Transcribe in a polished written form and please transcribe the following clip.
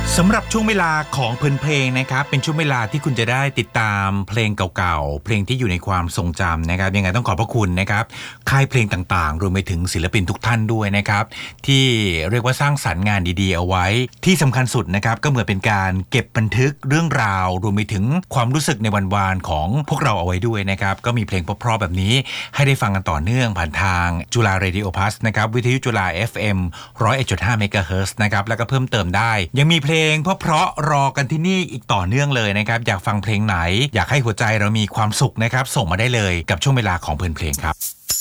สำหรับช่วงเวลาของเพลินเพลงนะครับเป็นช่วงเวลาที่คุณจะได้ติดตามเพลงเก่าๆเพลงที่อยู่ในความทรงจำนะครับยังไงต้องขอบพระคุณนะครับค่ายเพลงต่างๆรวมไปถึงศิลปินทุกท่านด้วยนะครับที่เรียกว่าสร้างสรรค์งานดีๆเอาไว้ที่สำคัญสุดนะครับก็เหมือนเป็นการเก็บบันทึกเรื่องราวรวมไปถึงความรู้สึกในวันวานของพวกเราเอาไว้ด้วยนะครับก็มีเพลงเพราะๆแบบนี้ให้ได้ฟังกันต่อเนื่องผ่านทางจุฬาเรดิโอพลัสนะครับวิทยุจุฬา FM 101.5 เมกะเฮิรตซ์นะครับแล้วก็เพิ่มเติมได้ยังมีเพลงเพราะรอกันที่นี่อีกต่อเนื่องเลยนะครับอยากฟังเพลงไหนอยากให้หัวใจเรามีความสุขนะครับส่งมาได้เลยกับช่วงเวลาของเพลินเพลงครับ